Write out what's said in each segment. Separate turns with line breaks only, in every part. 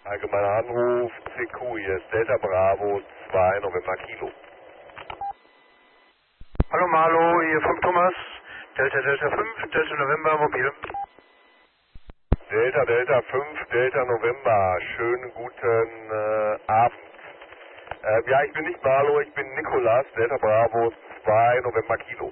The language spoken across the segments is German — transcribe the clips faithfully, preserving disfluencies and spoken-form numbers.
Allgemeiner Anruf, C Q, hier ist Delta Bravo zwei November Kilo.
Hallo Marlo, hier vom Thomas, Delta Delta fünf, Delta November Mobil.
Delta Delta fünf, Delta November, schönen guten äh, Abend. Äh, ja, ich bin nicht Marlo, ich bin Nikolas, Delta Bravo zwei November Kilo.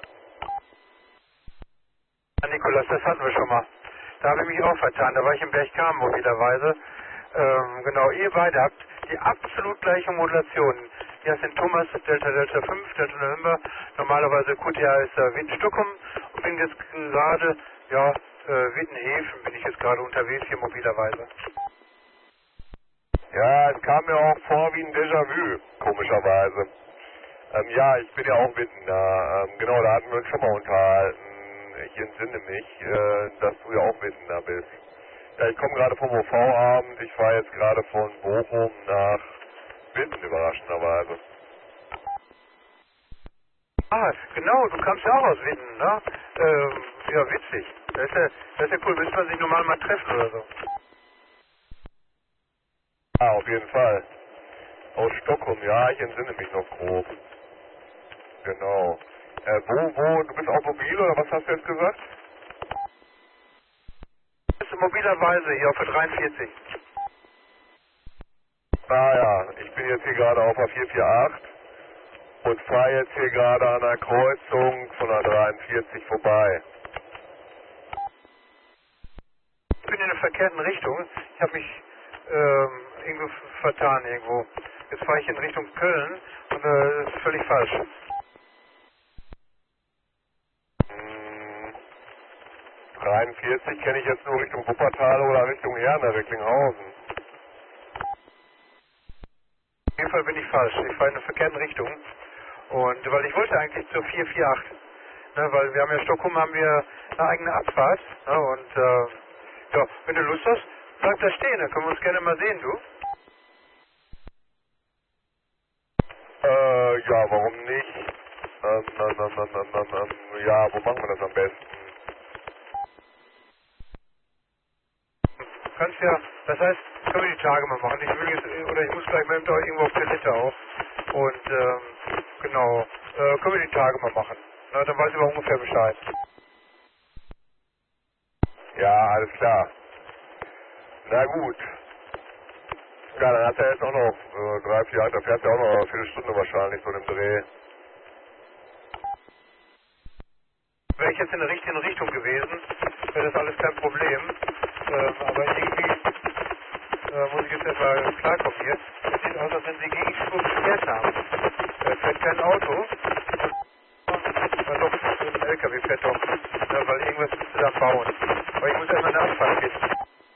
Ja, Nikolas, das hatten wir schon mal. Da habe ich mich auch vertan, da war ich im Berchtesgaden mobilerweise. Ähm, genau, ihr beide habt die absolut gleiche Modulation. Hier ist den Thomas, Delta Delta fünf, Delta November, normalerweise Q T H ist da Wittenstuckum und bin jetzt gerade, ja, äh, Wittenhäfen bin ich jetzt gerade unterwegs hier mobilerweise.
Ja, es kam mir auch vor wie ein Déjà-vu, komischerweise. Ähm, ja, ich bin ja auch Witten da. Ähm, genau, da hatten wir uns schon mal unterhalten. Ich entsinne mich, äh, dass du ja auch Witten da bist. Ja, ich komme gerade vom O V-Abend. Ich fahre jetzt gerade von Bochum nach Witten, überraschenderweise.
Ah, genau, du kamst ja auch aus Witten, ne? Ähm, ja, witzig. Das ist ja, das ist ja cool, müsste man sich normal mal treffen oder so.
Ah, auf jeden Fall. Aus Stockholm, ja, ich entsinne mich noch grob. Genau. Äh, wo, wo, du bist auch mobil oder was hast du jetzt gesagt?
Das ist mobilerweise hier auf der dreiundvierzig.
Ah ja, ich bin jetzt hier gerade auf der vier vier acht und fahre jetzt hier gerade an der Kreuzung von der dreiundvierzig vorbei.
Ich bin in der verkehrten Richtung. Ich habe mich ähm, irgendwo vertan irgendwo. Jetzt fahre ich in Richtung Köln und äh, das ist völlig falsch.
Hm, dreiundvierzig kenne ich jetzt nur Richtung Wuppertal oder Richtung Herne, Recklinghausen.
Auf jeden Fall bin ich falsch. Ich fahre in der verkehrten Richtung. Und weil ich wollte eigentlich zur vier vier acht. Ne, weil wir haben ja Stockholm haben wir eine eigene Abfahrt. Ne, und äh, ja, wenn du Lust hast, bleib da stehen, dann können wir uns gerne mal sehen, du.
Äh, ja, warum nicht? Ähm, ähm, ähm, ähm, ähm, ähm, ähm, ja, wo machen wir das am besten?
Du kannst ja, das heißt, können wir die Tage mal machen. Ich will jetzt, oder ich muss gleich mal irgendwo auf der Liste auch. Und ähm, genau, äh, können wir die Tage mal machen. Na, dann weiß ich aber ungefähr Bescheid.
Ja, alles klar. Na gut. Ja, dann hat er jetzt auch noch äh, drei, vier, da fährt er auch noch eine Viertelstunde wahrscheinlich so in dem Dreh.
Wäre ich jetzt in der richtigen Richtung gewesen, wäre das alles kein Problem. Ähm, aber irgendwie äh, muss ich jetzt erstmal klarkommen hier. Es sieht aus, als wenn Sie Gegenspur gesperrt haben. Da fährt kein Auto. Na doch, ein L K W fährt doch. Ja, weil irgendwas müsste da bauen. Aber ich muss erstmal eine Abfahrt finden.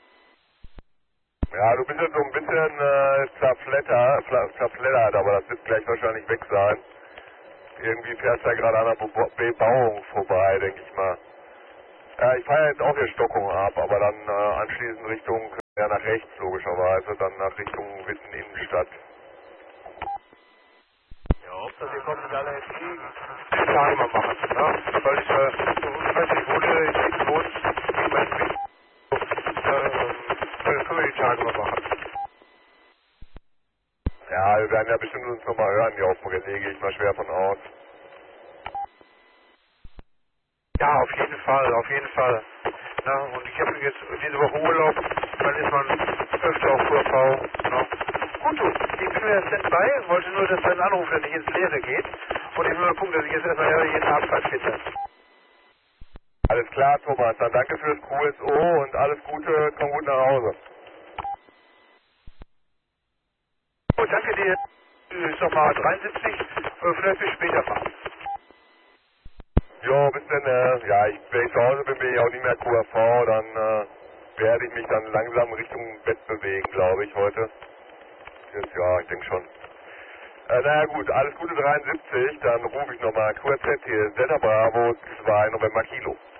Ja, du bist jetzt so ein bisschen äh, zerfletter, fla- zerfleddert, aber das wird gleich wahrscheinlich weg sein. Irgendwie fährst du ja gerade an der Bebo- Bebauung vorbei, denke ich mal. Ja, ich fahre jetzt auch hier Stockholm ab, aber dann äh, anschließend Richtung, ja nach rechts logischerweise, dann nach Richtung Witten Innenstadt.
Ja, Hauptsache wir kommen uns alle entgegen. Die Tage mal machen, ne? Weil ich, äh, ich weiß nicht, wo du ich wohnst, ich weiß nicht, äh, ähm, können wir die Tage mal machen.
Ja, wir werden ja bestimmt uns nochmal hören hier auf dem René, gehe ich mal schwer von aus.
Ja, auf jeden Fall, auf jeden Fall. Na, und ich habe jetzt diese Woche Urlaub, dann ist man öfter auf Q V. Na. Gut, du, ich bin mir Standby, wollte nur, dass dein Anruf nicht ins Leere geht. Und ich will mal gucken, dass ich jetzt erstmal ja jeden Abfahrt finde.
Alles klar, Thomas, dann danke fürs Q S O und alles Gute, komm gut nach Hause.
Gut, danke dir. Ist nochmal dreiundsiebzig, äh, vielleicht bis später mal.
Jo, bis dann, äh, ja, ich, wenn ich zu Hause bin, bin ich auch nicht mehr Q R V, dann äh, werde ich mich dann langsam Richtung Bett bewegen, glaube ich, heute. Jetzt, ja, ich denke schon. Äh, naja gut, alles Gute dreiundsiebzig, dann rufe ich nochmal Q R Z hier, Delta Bravo zwei November Kilo.